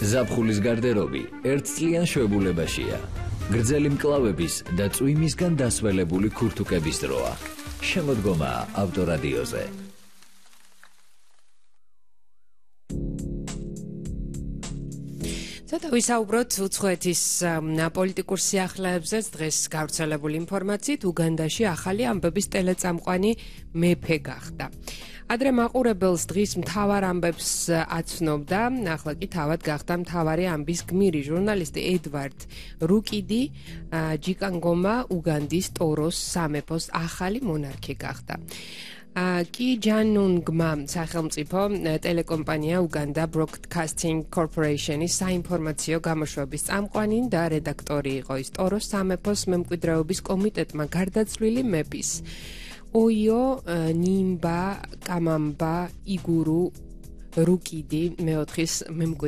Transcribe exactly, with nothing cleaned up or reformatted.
ზაფხულის გარდერობი ერთწლიან შვებულებაშია. გრძელი მკლავების და წვიმისგან დასველებული ქურთუკების დროა. შემოდგომაა ავტორადიოზე. ცოტა ვისაუბროთ უცხოეთის პოლიტიკურ სიახლეებზეც. დღეს გავრცელებული ინფორმაციით უგანდაში ახალი ამბების ტელეწამყვანი მეფე გახდა. ადრე მაყურებელს დღის მთავარ ამბებს აცნობდა, ახლა კი თავად გახდა მთავარი ამბის გმირი. ჟურნალისტი ედვარდ რუკიდი ჯიკანგომა უგანდის ტოროს სამეფოს ახალი მონარქი გახდა. კი ჯანუნგმა სახელმწიფო ტელეკომპანია უგანდა ბროდკასტინგ კორპორეიშენის საინფორმაციო გამოშვების წამყვანი და რედაქტორი იყო. ის ტოროს სამეფოს მემკვიდრეობის კომიტეტმა გარდაცვლილი მეფის ოიო ნიმბა კამამბა იგურუ რუკიდი მეოთხის